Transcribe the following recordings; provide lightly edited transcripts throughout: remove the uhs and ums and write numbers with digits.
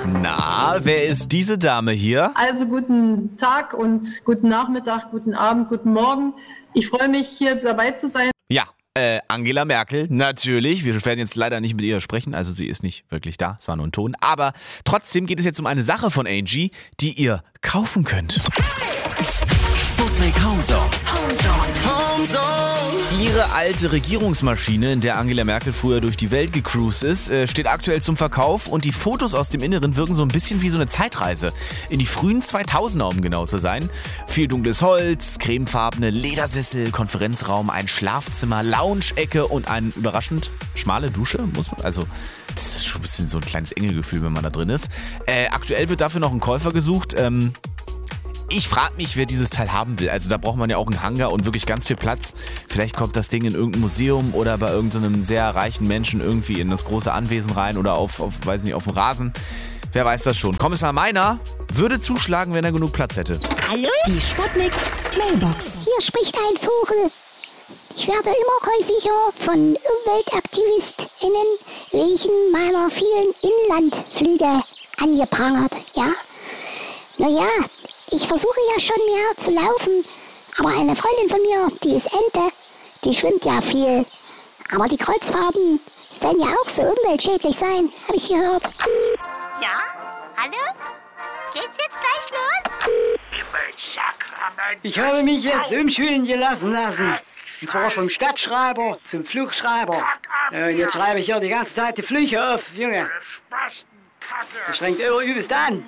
Na, wer ist diese Dame hier? Also guten Tag und guten Nachmittag, guten Abend, guten Morgen. Ich freue mich, hier dabei zu sein. Ja, Angela Merkel, natürlich. Wir werden jetzt leider nicht mit ihr sprechen, also sie ist nicht wirklich da, es war nur ein Ton. Aber trotzdem geht es jetzt um eine Sache von Angie, die ihr kaufen könnt. Sputnik Homezone. Ihre alte Regierungsmaschine, in der Angela Merkel früher durch die Welt gecruised ist, steht aktuell zum Verkauf und die Fotos aus dem Inneren wirken so ein bisschen wie so eine Zeitreise. In die frühen 2000er, um genau zu sein. Viel dunkles Holz, cremefarbene Ledersessel, Konferenzraum, ein Schlafzimmer, Lounge-Ecke und eine überraschend schmale Dusche. Das ist schon ein bisschen so ein kleines Engelgefühl, wenn man da drin ist. Aktuell wird dafür noch ein Käufer gesucht. Ich frage mich, wer dieses Teil haben will. Also da braucht man ja auch einen Hangar und wirklich ganz viel Platz. Vielleicht kommt das Ding in irgendein Museum oder bei irgendeinem sehr reichen Menschen irgendwie in das große Anwesen rein oder auf dem Rasen. Wer weiß das schon. Kommissar Meiner würde zuschlagen, wenn er genug Platz hätte. Hallo? Die Sputnik Mailbox. Hier spricht ein Vogel. Ich werde immer häufiger von UmweltaktivistInnen wegen meiner vielen Inlandflüge angeprangert, ja? Naja, ich versuche ja schon mehr zu laufen, aber eine Freundin von mir, die ist Ente, die schwimmt ja viel. Aber die Kreuzfahrten sollen ja auch so umweltschädlich sein, habe ich gehört. Ja? Hallo? Geht's jetzt gleich los? Ich habe mich jetzt umschulen lassen. Und zwar vom Stadtschreiber zum Flugschreiber. Und jetzt schreibe ich hier die ganze Zeit die Flüche auf, Junge. Das strengt übelst an.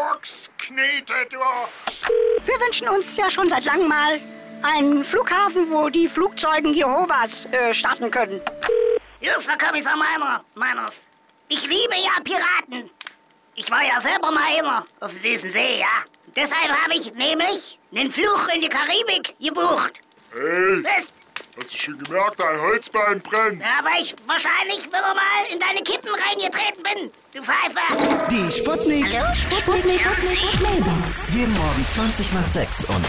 Wir wünschen uns ja schon seit langem mal einen Flughafen, wo die Flugzeugen Jehovas starten können. Hier ist der Kommissar Meiners. Ich liebe ja Piraten. Ich war ja selber mal einer auf dem süßen See, ja. Deshalb habe ich nämlich einen Flug in die Karibik gebucht. Hey, Was? hast du schon gemerkt, dein Holzbein brennt? Ja, weil ich wahrscheinlich wieder mal in deine Kippen reingetreten bin, du Pfeifer. Die Sputnik. Sputnik Mailbox. Jeden Morgen 20 nach 6 und